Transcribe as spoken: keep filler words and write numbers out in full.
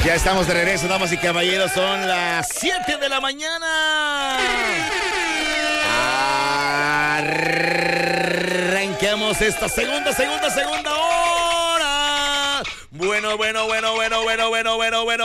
Ya estamos de regreso, damas y caballeros. Son las siete de la mañana. Arranquemos esta segunda, segunda, segunda hora. Bueno, bueno, bueno, bueno, bueno, bueno, bueno, bueno.